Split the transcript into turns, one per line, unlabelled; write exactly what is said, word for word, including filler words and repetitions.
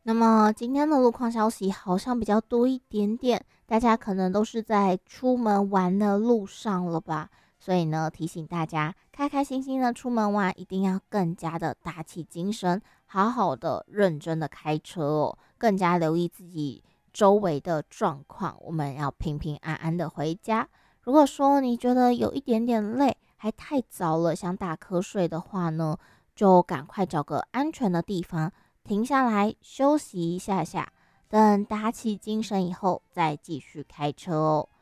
那么今天的路况消息好像比较多一点点，大家可能都是在出门玩的路上了吧？所以呢，提醒大家开开心心的出门玩，一定要更加的打起精神，好好的认真的开车哦，更加留意自己周围的状况，我们要平平安安的回家。如果说你觉得有一点点累，还太早了，想打瞌睡的话呢，就赶快找个安全的地方停下来休息一下下，等打起精神以后再继续开车哦。